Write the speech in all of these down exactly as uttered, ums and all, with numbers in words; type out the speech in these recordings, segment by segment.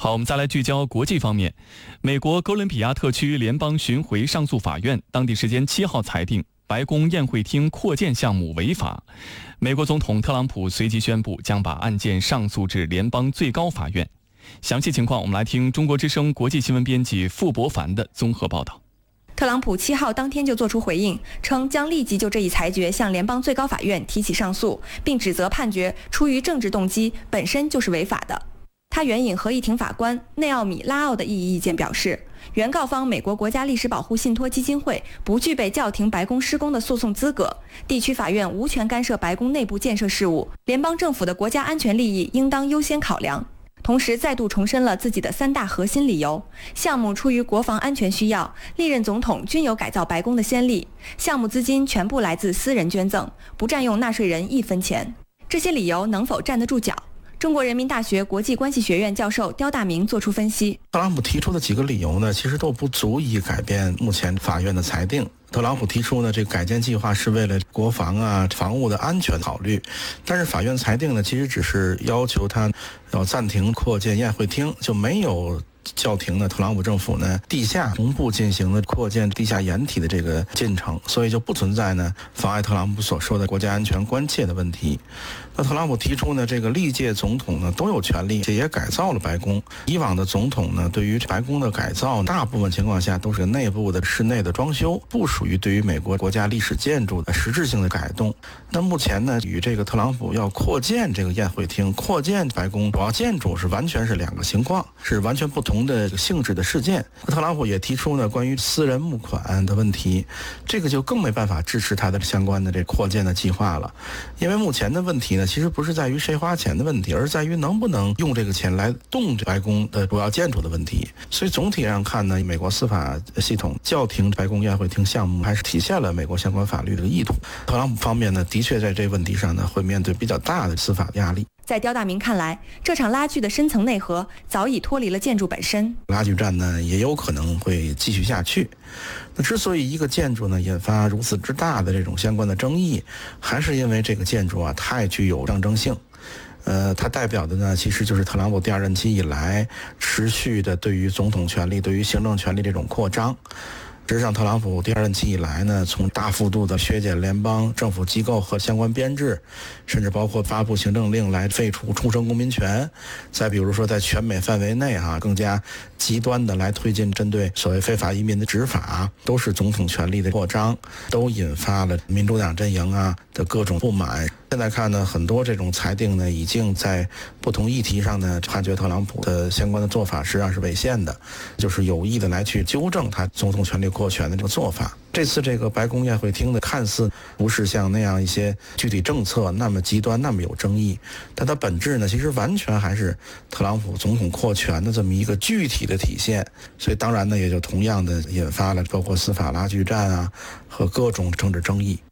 好，我们再来聚焦国际方面。美国哥伦比亚特区联邦巡回上诉法院当地时间七号裁定，白宫宴会厅扩建项目违法。美国总统特朗普随即宣布将把案件上诉至联邦最高法院。详细情况，我们来听中国之声国际新闻编辑傅博凡的综合报道。 特朗普七号当天就作出回应，称将立即就这一裁决向联邦最高法院提起上诉，并指责判决出于政治动机本身就是违法的。他援引合议庭法官内奥米·拉奥的异议意见表示，原告方美国国家历史保护信托基金会不具备叫停白宫施工的诉讼资格，地区法院无权干涉白宫内部建设事务，联邦政府的国家安全利益应当优先考量。同时再度重申了自己的三大核心理由：项目出于国防安全需要，历任总统均有改造白宫的先例，项目资金全部来自私人捐赠，不占用纳税人一分钱。这些理由能否站得住脚？中国人民大学国际关系学院教授刁大明作出分析。 特朗普提出的几个理由呢，其实都不足以改变目前法院的裁定。特朗普提出呢，这个改建计划是为了国防啊、防务的安全考虑，但是法院裁定呢，其实只是要求他要暂停扩建宴会厅，就没有叫停呢特朗普政府呢地下同步进行的扩建地下掩体的这个进程，所以就不存在呢妨碍特朗普所说的国家安全关切的问题。那特朗普提出呢，这个历届总统呢都有权利也改造了白宫。以往的总统呢，对于白宫的改造，大部分情况下都是内部的室内的装修，不属于对于美国国家历史建筑的实质性的改动。那目前呢，与这个特朗普要扩建这个宴会厅、扩建白宫主要建筑是完全是两个情况，是完全不同的性质的事件。特朗普也提出呢，关于私人募款的问题，这个就更没办法支持他的相关的这扩建的计划了。因为目前的问题呢，其实不是在于谁花钱的问题，而在于能不能用这个钱来动白宫的主要建筑的问题。所以总体上看呢，美国司法系统叫停白宫宴会厅项目，还是体现了美国相关法律的意图。特朗普方面呢，的确在这问题上呢，会面对比较大的司法压力。 在刁大明看来，这场拉锯的深层内核早已脱离了建筑本身。 拉锯战呢，也有可能会继续下去。那之所以一个建筑呢引发如此之大的这种相关的争议，还是因为这个建筑啊太具有象征性。呃，它代表的呢，其实就是特朗普第二任期以来持续的对于总统权力、对于行政权力这种扩张。实际上，特朗普第二任期以来呢，从大幅度的削减联邦政府机构和相关编制，甚至包括发布行政令来废除终身公民权，再比如说在全美范围内哈、啊、更加极端的来推进针对所谓非法移民的执法，都是总统权力的扩张，都引发了民主党阵营啊的各种不满。现在看呢，很多这种裁定呢，已经在不同议题上呢判决特朗普的相关的做法实际上是违宪的，就是有意的来去纠正他总统权力扩权的这个做法。这次这个白宫宴会厅的看似不是像那样一些具体政策那么极端那么有争议，但它本质呢其实完全还是特朗普总统扩权的这么一个具体的体现。所以当然呢也就同样的引发了包括司法拉锯战啊和各种政治争议。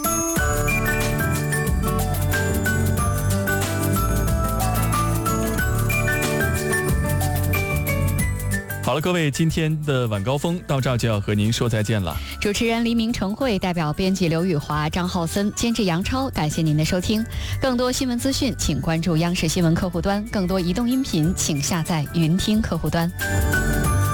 好了，各位，今天的晚高峰到这儿就要和您说再见了。 主持人黎明、程慧，代表编辑刘宇华、张浩森，监制杨超，感谢您的收听。更多新闻资讯，请关注央视新闻客户端；更多移动音频，请下载云听客户端。